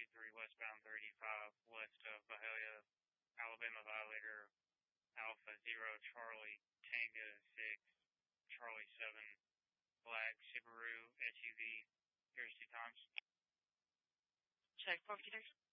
westbound 35, west of Byhalia, Alabama Violator, Alpha Zero Charlie Tango 6, Charlie 7, black Subaru SUV. Here's 2 times. Check property direction.